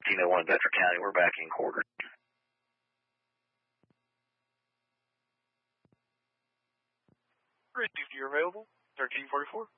1301 Bedford County. We're back in quarters. Received, you're available. 1344.